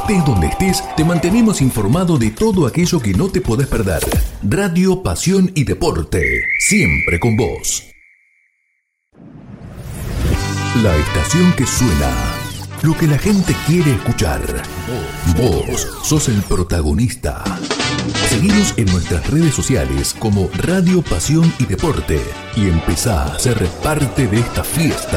Estés donde estés, te mantenemos informado de todo aquello que no te podés perder. Radio, pasión y deporte, siempre con vos. La estación que suena, lo que la gente quiere escuchar. Vos sos el protagonista. Seguinos en nuestras redes sociales como Radio, Pasión y Deporte y empezá a ser parte de esta fiesta